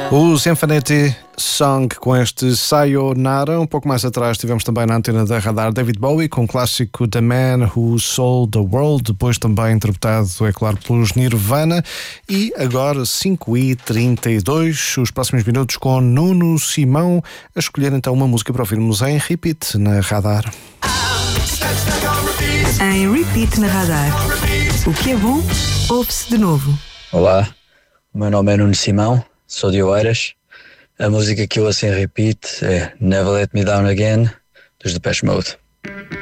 O Symphony Song com este Sayonara. Um pouco mais atrás tivemos também na antena da Radar David Bowie com o clássico The Man Who Sold the World, depois também interpretado, é claro, pelos Nirvana. E agora 5h32, os próximos minutos com Nuno Simão a escolher então uma música para ouvirmos em repeat na Radar. Em repeat na Radar. O que é bom, ouve-se de novo. Olá, o meu nome é Nuno Simão, sou de Oeiras. A música que eu ouço em repeat é Never Let Me Down Again, dos Depeche Mode.